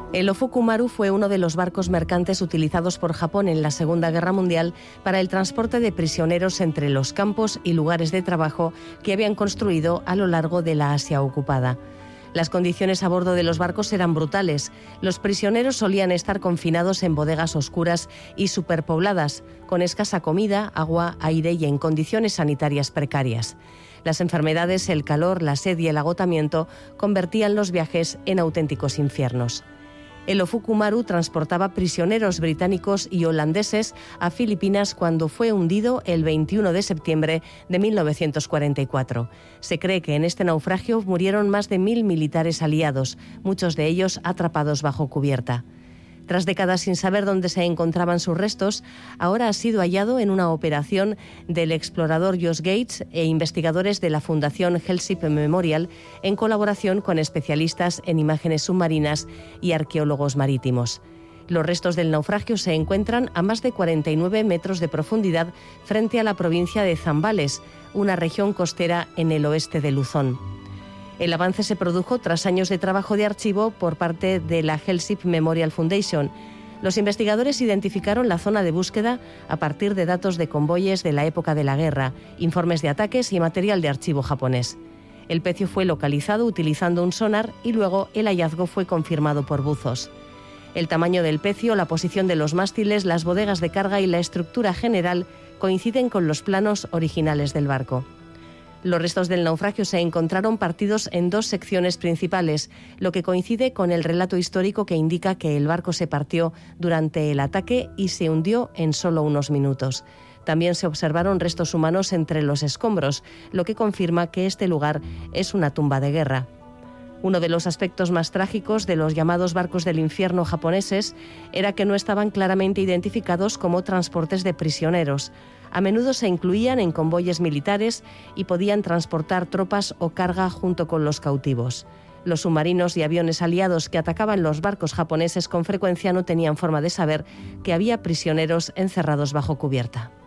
El Ofuku Maru fue uno de los barcos mercantes utilizados por Japón en la Segunda Guerra Mundial para el transporte de prisioneros entre los campos y lugares de trabajo que habían construido a lo largo de la Asia ocupada. Las condiciones a bordo de los barcos eran brutales. Los prisioneros solían estar confinados en bodegas oscuras y superpobladas, con escasa comida, agua, aire y en condiciones sanitarias precarias. Las enfermedades, el calor, la sed y el agotamiento convertían los viajes en auténticos infiernos. El Ofuku Maru transportaba prisioneros británicos y holandeses a Filipinas cuando fue hundido el 21 de septiembre de 1944. Se cree que en este naufragio murieron más de 1.000 militares aliados, muchos de ellos atrapados bajo cubierta. Tras décadas sin saber dónde se encontraban sus restos, ahora ha sido hallado en una operación del explorador Josh Gates e investigadores de la Fundación Hellship Memorial en colaboración con especialistas en imágenes submarinas y arqueólogos marítimos. Los restos del naufragio se encuentran a más de 49 metros de profundidad frente a la provincia de Zambales, una región costera en el oeste de Luzón. El avance se produjo tras años de trabajo de archivo por parte de la Hellship Memorial Foundation. Los investigadores identificaron la zona de búsqueda a partir de datos de convoyes de la época de la guerra, informes de ataques y material de archivo japonés. El pecio fue localizado utilizando un sonar y luego el hallazgo fue confirmado por buzos. El tamaño del pecio, la posición de los mástiles, las bodegas de carga y la estructura general coinciden con los planos originales del barco. Los restos del naufragio se encontraron partidos en dos secciones principales, lo que coincide con el relato histórico que indica que el barco se partió durante el ataque y se hundió en solo unos minutos. También se observaron restos humanos entre los escombros, lo que confirma que este lugar es una tumba de guerra. Uno de los aspectos más trágicos de los llamados barcos del infierno japoneses era que no estaban claramente identificados como transportes de prisioneros. A menudo se incluían en convoyes militares y podían transportar tropas o carga junto con los cautivos. Los submarinos y aviones aliados que atacaban los barcos japoneses con frecuencia no tenían forma de saber que había prisioneros encerrados bajo cubierta.